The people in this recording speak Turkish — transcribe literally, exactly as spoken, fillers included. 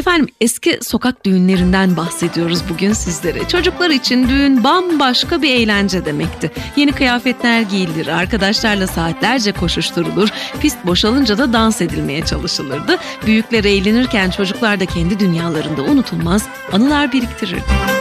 Efendim, eski sokak düğünlerinden bahsediyoruz bugün sizlere. Çocuklar için düğün bambaşka bir eğlence demekti. Yeni kıyafetler giyilir, arkadaşlarla saatlerce koşuşturulur, pist boşalınca da dans edilmeye çalışılırdı. Büyükler eğlenirken çocuklar da kendi dünyalarında unutulmaz anılar biriktirirdi.